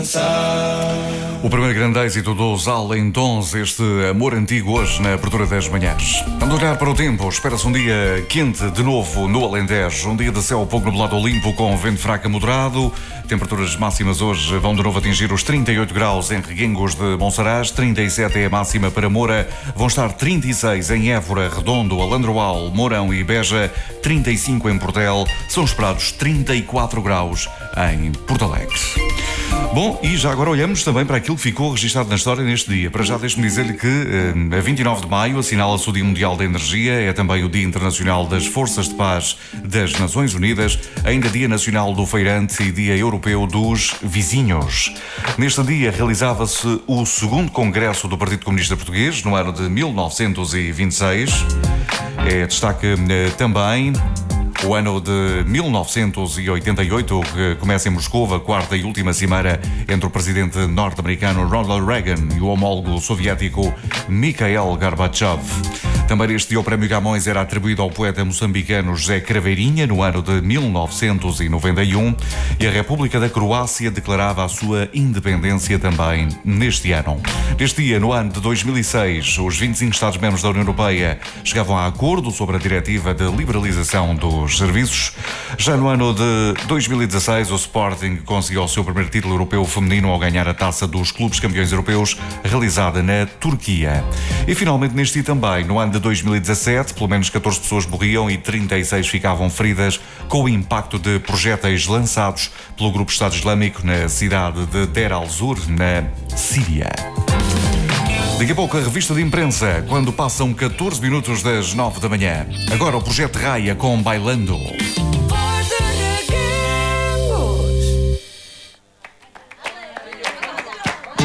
O primeiro grande êxito dos Alentons, este amor antigo, hoje na abertura das manhãs. Vamos olhar para o tempo. Espera-se um dia quente de novo no Alentejo. Um dia de céu pouco nublado ou limpo com vento fraco a moderado. Temperaturas máximas hoje vão de novo atingir os 38 graus em Reguengos de Monsaraz, 37 é a máxima para Moura, vão estar 36 em Évora, Redondo, Alandroal, Mourão e Beja, 35 em Portel, são esperados 34 graus em Porto Alegre. Bom, e já agora olhamos também para aquilo que ficou registado na história neste dia. Para já deixe-me dizer-lhe que a 29 de maio assinala-se o Dia Mundial da Energia, é também o Dia Internacional das Forças de Paz das Nações Unidas, ainda Dia Nacional do Feirante e Dia Europeu dos Vizinhos. Neste dia realizava-se o 2º Congresso do Partido Comunista Português, no ano de 1926. É destaque também o ano de 1988, que começa em Moscou, a quarta e última cimeira entre o presidente norte-americano Ronald Reagan e o homólogo soviético Mikhail Gorbachev. Também neste dia o Prémio Camões era atribuído ao poeta moçambicano José Craveirinha, no ano de 1991, e a República da Croácia declarava a sua independência também neste ano. Neste dia, no ano de 2006, os 25 Estados-membros da União Europeia chegavam a acordo sobre a diretiva de liberalização dos serviços. Já no ano de 2016, o Sporting conseguiu o seu primeiro título europeu feminino ao ganhar a taça dos clubes campeões europeus, realizada na Turquia. E finalmente neste dia também, no ano de 2017, pelo menos 14 pessoas morriam e 36 ficavam feridas com o impacto de projéteis lançados pelo grupo Estado Islâmico na cidade de Deir al-Zur, na Síria. Daqui a pouco a revista de imprensa, quando passam 14 minutos das 9 da manhã. Agora o projeto Raya com Bailando.